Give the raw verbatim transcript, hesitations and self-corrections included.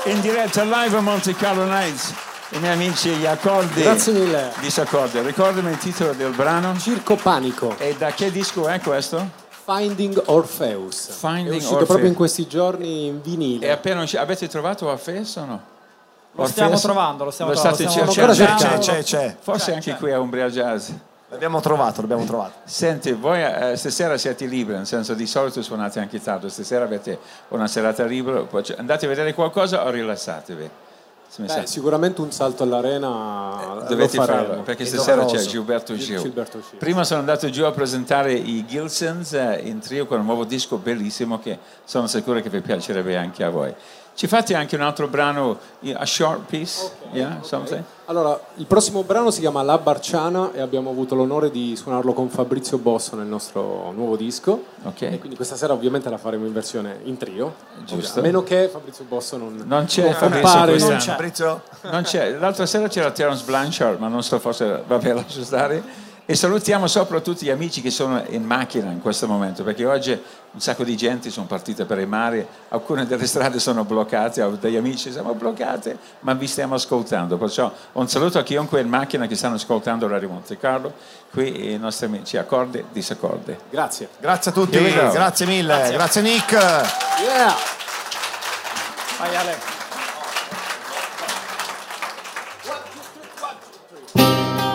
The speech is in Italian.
in diretta live a Monte Carlo Nights, i miei amici gli accordi. Grazie mille. Disaccordi. Ricordami il titolo del brano. Circo Panico. E da che disco è questo? Finding Orpheus. Finding è uscito Orpheus. proprio in questi giorni in vinile. E appena uscito, avete trovato Orpheus o no? Lo stiamo trovando, lo stiamo lo trovando. state Lo stiamo cercando? C'è, c'è, c'è. Forse c'è, anche c'è. qui a Umbria Jazz. L'abbiamo trovato, l'abbiamo trovato. Senti, voi eh, stasera siete liberi, nel senso di solito suonate anche tardi, stasera avete una serata libera, poi andate a vedere qualcosa o rilassatevi? Beh, sicuramente un salto all'arena eh, dovete lo faremo. farlo, perché È stasera doveroso. c'è Gilberto Gil. Gilberto Gil. Prima sono andato giù a presentare i Gilsons eh, in trio con un nuovo disco bellissimo che sono sicuro che vi piacerebbe anche a voi. Ci fate anche un altro brano, a short piece? Okay, Yeah, okay. something? Allora, il prossimo brano si chiama La Barciana e abbiamo avuto l'onore di suonarlo con Fabrizio Bosso nel nostro nuovo disco. Ok. E quindi questa sera ovviamente la faremo in versione in trio. Giusto. A meno che Fabrizio Bosso non, Non c'è Fabrizio compare. quest'anno. Non c'è. Fabrizio? Non c'è. L'altra sera c'era Terence Blanchard, ma non so, forse vabbè, lascio stare. E salutiamo soprattutto gli amici che sono in macchina in questo momento, perché oggi un sacco di gente sono partite per i mari, alcune delle strade sono bloccate, degli amici siamo bloccate, ma vi stiamo ascoltando. Perciò un saluto a chiunque in macchina che stanno ascoltando Radio Monte Carlo, qui i nostri amici accordi, disaccordi. Grazie. Grazie a tutti, Here we go. grazie mille, Grazie. grazie Nick. Yeah! Vai Ale.